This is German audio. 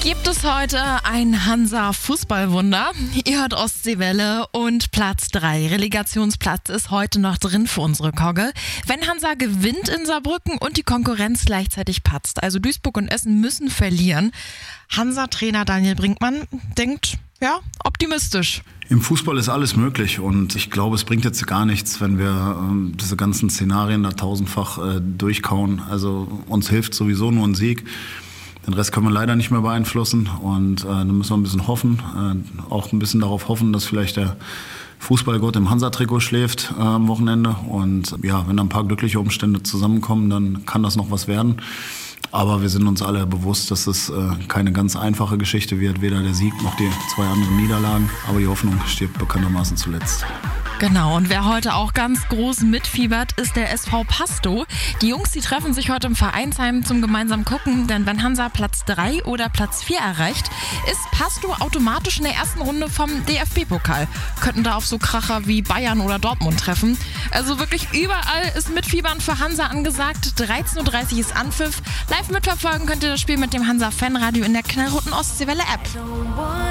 Gibt es heute ein Hansa-Fußballwunder? Ihr hört Ostseewelle und Platz 3. Relegationsplatz ist heute noch drin für unsere Kogge. Wenn Hansa gewinnt in Saarbrücken und die Konkurrenz gleichzeitig patzt, also Duisburg und Essen müssen verlieren. Hansa-Trainer Daniel Brinkmann denkt, ja, optimistisch. Im Fußball ist alles möglich und ich glaube, es bringt jetzt gar nichts, wenn wir diese ganzen Szenarien da tausendfach durchkauen. Also uns hilft sowieso nur ein Sieg. Den Rest können wir leider nicht mehr beeinflussen und dann müssen wir ein bisschen hoffen, auch ein bisschen darauf hoffen, dass vielleicht der Fußballgott im Hansa-Trikot schläft am Wochenende und ja, wenn da ein paar glückliche Umstände zusammenkommen, dann kann das noch was werden. Aber wir sind uns alle bewusst, dass es keine ganz einfache Geschichte wird, weder der Sieg noch die 2 anderen Niederlagen, aber die Hoffnung stirbt bekanntermaßen zuletzt. Genau, und wer heute auch ganz groß mitfiebert, ist der SV Pastow. Die Jungs, die treffen sich heute im Vereinsheim zum gemeinsamen Gucken, denn wenn Hansa Platz 3 oder Platz 4 erreicht, ist Pastow automatisch in der ersten Runde vom DFB-Pokal. Könnten da auf so Kracher wie Bayern oder Dortmund treffen. Also wirklich überall ist Mitfiebern für Hansa angesagt. 13:30 Uhr ist Anpfiff. Live mitverfolgen könnt ihr das Spiel mit dem Hansa-Fanradio in der knallroten Ostseewelle-App.